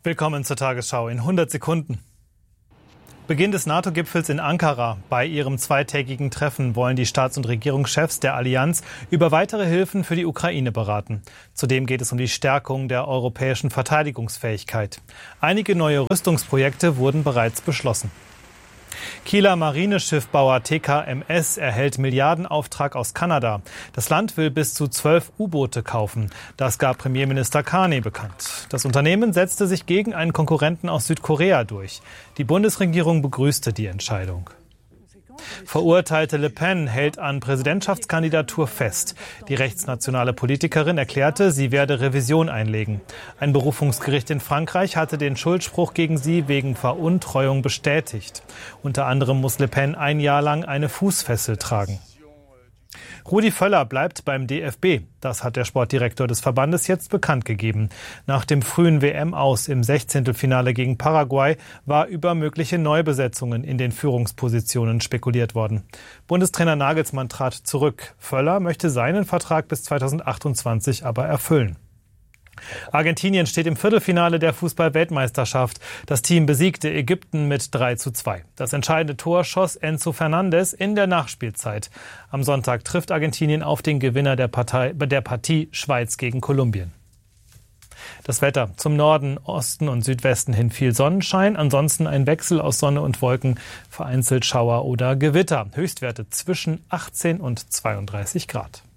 Willkommen zur Tagesschau in 100 Sekunden. Beginn des NATO-Gipfels in Ankara. Bei ihrem zweitägigen Treffen wollen die Staats- und Regierungschefs der Allianz über weitere Hilfen für die Ukraine beraten. Zudem geht es um die Stärkung der europäischen Verteidigungsfähigkeit. Einige neue Rüstungsprojekte wurden bereits beschlossen. Kieler Marineschiffbauer TKMS erhält Milliardenauftrag aus Kanada. Das Land will bis zu 12 U-Boote kaufen. Das gab Premierminister Carney bekannt. Das Unternehmen setzte sich gegen einen Konkurrenten aus Südkorea durch. Die Bundesregierung begrüßte die Entscheidung. Verurteilte Le Pen hält an Präsidentschaftskandidatur fest. Die rechtsnationale Politikerin erklärte, sie werde Revision einlegen. Ein Berufungsgericht in Frankreich hatte den Schuldspruch gegen sie wegen Veruntreuung bestätigt. Unter anderem muss Le Pen ein Jahr lang eine Fußfessel tragen. Rudi Völler bleibt beim DFB. Das hat der Sportdirektor des Verbandes jetzt bekannt gegeben. Nach dem frühen WM-Aus im 16. gegen Paraguay war über mögliche Neubesetzungen in den Führungspositionen spekuliert worden. Bundestrainer Nagelsmann trat zurück. Völler möchte seinen Vertrag bis 2028 aber erfüllen. Argentinien steht im Viertelfinale der Fußball-Weltmeisterschaft. Das Team besiegte Ägypten mit 3:2. Das entscheidende Tor schoss Enzo Fernandez in der Nachspielzeit. Am Sonntag trifft Argentinien auf den Gewinner der Partie Schweiz gegen Kolumbien. Das Wetter: zum Norden, Osten und Südwesten hin viel Sonnenschein, ansonsten ein Wechsel aus Sonne und Wolken, vereinzelt Schauer oder Gewitter. Höchstwerte zwischen 18 und 32 Grad.